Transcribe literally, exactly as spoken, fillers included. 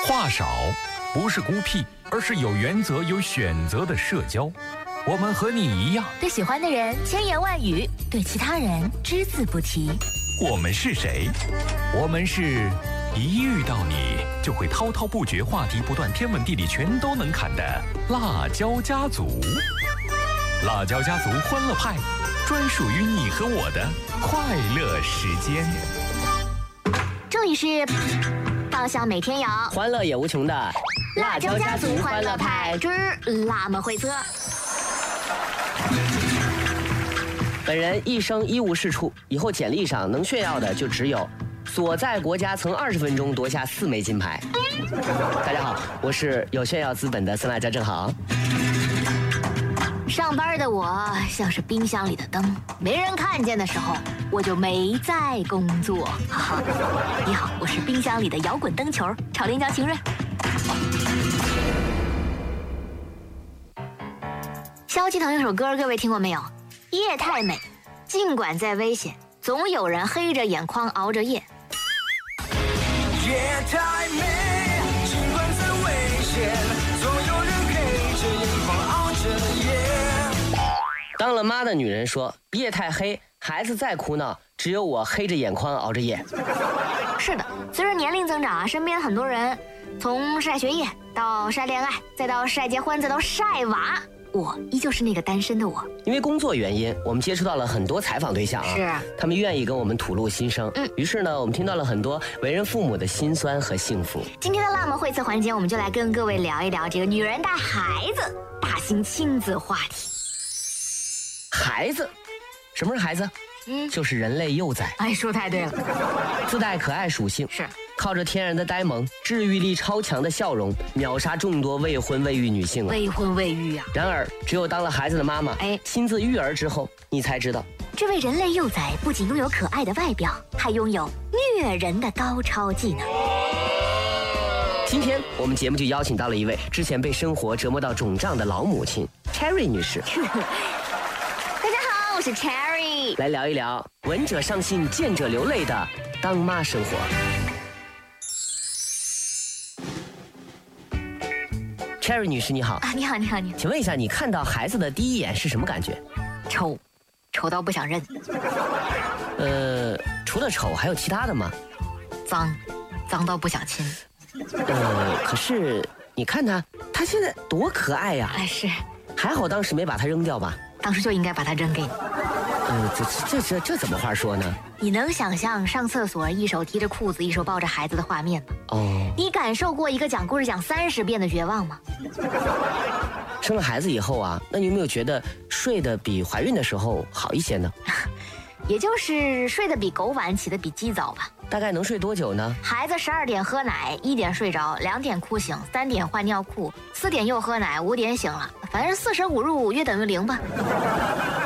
话少不是孤僻，而是有原则、有选择的社交。我们和你一样， 对喜欢的人千言万语，对其他人只字不提。 我们是谁？我们是一遇到你就会滔滔不绝，话题不断，天文地理全都能侃的辣椒家族。辣椒家族欢乐派，专属于你和我的快乐时间。 这里是芳香每天有， 欢乐也无穷的辣椒家族欢乐派之辣么会测。 本人一生一无是处，以后简历上能炫耀的就只有所在国家曾二十分钟夺下四枚金牌。大家好，我是有炫耀资本的酸辣椒正好。 上班的我像是冰箱里的灯，没人看见的时候，我就没在工作。哈哈，你好，我是冰箱里的摇滚灯球，炒林椒秦润。萧敬腾有首歌，各位听过没有？夜太美，尽管再危险，总有人黑着眼眶熬着夜。 夜太美，尽管再危险，总有人黑着眼眶熬着夜。 当了妈的女人说，夜太黑，孩子再哭闹，只有我黑着眼眶熬着夜。 是的，随着年龄增长啊，身边很多人从晒学业到晒恋爱，再到晒结婚，再到晒娃。我依旧是那个单身的我。 因为工作原因，我们接触到了很多采访对象啊， 是他们愿意跟我们吐露心声。嗯，于是呢，我们听到了很多为人父母的辛酸和幸福。 今天的辣么会测环节，我们就来跟各位聊一聊这个女人带孩子大型亲子话题。 孩子，什么是孩子？嗯，就是人类幼崽。 哎，说太对了， 自带可爱属性， 是靠着天然的呆萌、治愈力超强的笑容，秒杀众多未婚未育女性啊！ 未婚未育啊！ 然而，只有当了孩子的妈妈，哎，亲自育儿之后，你才知道， 这位人类幼崽不仅拥有可爱的外表，还拥有虐人的高超技能。 今天我们节目就邀请到了一位之前被生活折磨到肿胀的老母亲 Cherry 女士。 大家好，我是 Cherry， 来聊一聊闻者伤心、见者流泪的当妈生活。Cherry 女士你好啊，你好，你好，你好。 请问一下，你看到孩子的第一眼是什么感觉？ 丑，丑到不想认。 呃，除了丑还有其他的吗？ 脏，脏到不想亲。 呃，可是你看他，他现在多可爱呀！ 哎，是。 还好当时没把他扔掉吧？ 当时就应该把它扔给你。 呃，这这这这怎么话说呢？ 你能想象上厕所一手提着裤子，一手抱着孩子的画面吗？ 哦。 你感受过一个讲故事讲三十遍的绝望吗？ 生了孩子以后啊，那你有没有觉得睡得比怀孕的时候好一些呢？ 也就是睡得比狗晚，起得比鸡早吧。 大概能睡多久呢？ 孩子十二点喝奶，一点睡着，两点哭醒，三点换尿裤，四点又喝奶，五点醒了，反正四舍五入五约等于零吧。